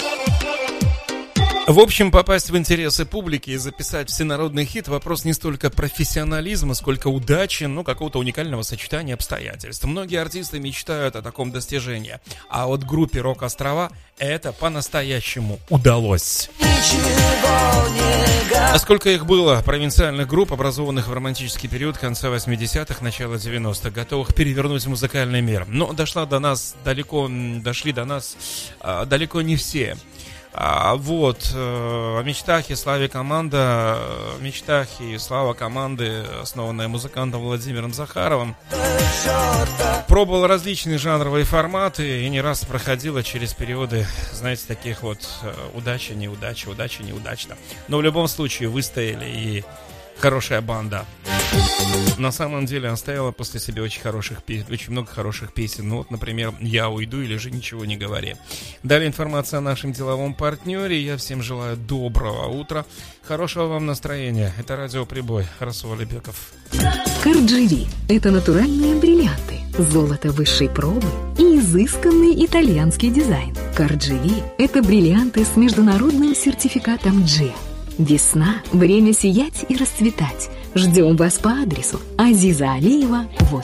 В общем, попасть в интересы публики и записать всенародный хит — вопрос не столько профессионализма, сколько удачи, какого-то уникального сочетания обстоятельств. Многие артисты мечтают о таком достижении, а вот группе «Рок-Острова» это по-настоящему удалось. А сколько их было, провинциальных групп, образованных в романтический период конца 80-х, начала 90-х, готовых перевернуть музыкальный мир. Но дошли до нас далеко не все. О мечтах и славе команда, мечтах и слава команды, основанная музыкантом Владимиром Захаровым, пробовала различные жанровые форматы и не раз проходила через периоды, знаете, таких вот удача, неудача, удача, неудачно. Но в любом случае выстояли, и хорошая банда. На самом деле оставила после себя очень много хороших песен. Например, «Я уйду» или же «Ничего не говори». Далее информация о нашем деловом партнере. Я всем желаю доброго утра, хорошего вам настроения. Это радио «Прибой». Расул Алибеков. Кардживи – это натуральные бриллианты, золото высшей пробы и изысканный итальянский дизайн. Кардживи – это бриллианты с международным сертификатом G. Весна – время сиять и расцветать. Ждем вас по адресу Азиза Алиева, 8.